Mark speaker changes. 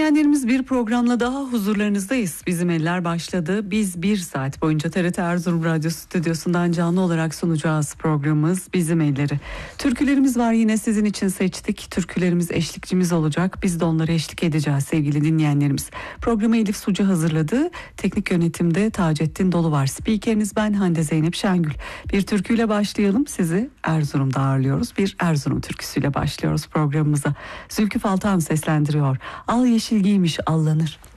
Speaker 1: dinleyenlerimiz, bir programla daha huzurlarınızdayız. Bizim Eller başladı. Biz bir saat boyunca TRT Erzurum Radyo Stüdyosu'ndan canlı olarak sunacağız programımız Bizim Elleri. Türkülerimiz var, yine sizin için seçtik. Türkülerimiz eşlikçimiz olacak. Biz de onlara eşlik edeceğiz sevgili dinleyenlerimiz. Programı Elif Sucu hazırladı. Teknik yönetimde Taceddin Dolu var. Spikeriniz ben Hande Zeynep Şengül. Bir türküyle başlayalım. Sizi Erzurum'da ağırlıyoruz. Bir Erzurum türküsüyle başlıyoruz programımıza. Zülküf Altan seslendiriyor. Al yeşil giymiş allanır.